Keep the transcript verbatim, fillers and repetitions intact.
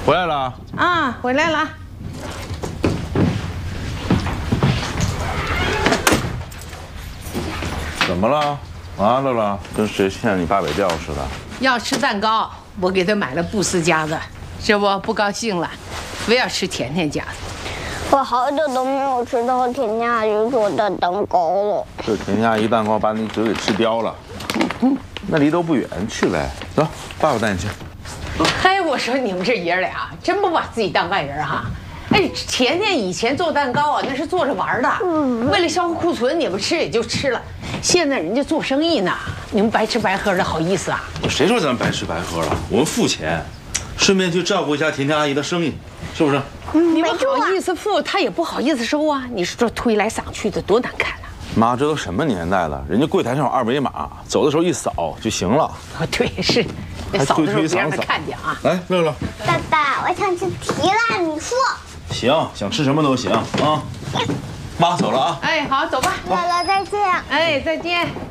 回来了啊，回来了。 怎么了？啊，乐乐，跟谁欠你八百吊似的？ 要吃蛋糕，我给他买了布斯家的，这不不高兴了，非要吃甜甜家的。 我好久都没有吃到甜甜阿姨做的蛋糕了。 这甜甜阿姨蛋糕把你嘴给吃刁了。那离都不远，去呗。走，爸爸带你去。 嘿，我说你们这爷俩真不把自己当外人哈！哎，甜甜以前做蛋糕啊，那是做着玩的，为了消耗库存，你们吃也就吃了。现在人家做生意呢，你们白吃白喝的好意思啊？ 谁说咱们白吃白喝了？我们付钱，顺便去照顾一下甜甜阿姨的生意，是不是？ 你们好意思付，他也不好意思收啊。你说这推来搡去的多难看啊！ 妈，这都什么年代了？人家柜台上有二维码，走的时候一扫就行了。 啊，对，是，那扫的时候别让他看见啊。 来，乐乐， 爸爸，我想吃提拉米苏。 行，想吃什么都行啊。妈走了啊。 哎，好，走吧。 姥姥再见。 哎，再见。